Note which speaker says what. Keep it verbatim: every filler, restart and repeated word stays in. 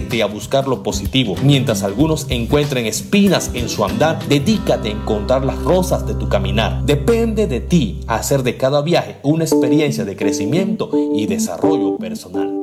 Speaker 1: Atrévete a buscar lo positivo. Mientras algunos encuentren espinas en su andar, dedícate a encontrar las rosas de tu caminar. Depende de ti hacer de cada viaje una experiencia de crecimiento y desarrollo personal.